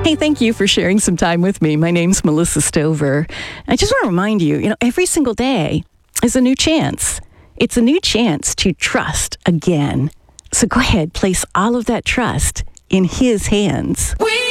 Hey, thank you for sharing some time with me. My name's Melissa Stover. I just want to remind you, every single day is a new chance. It's a new chance to trust again. So go ahead, place all of that trust in His hands.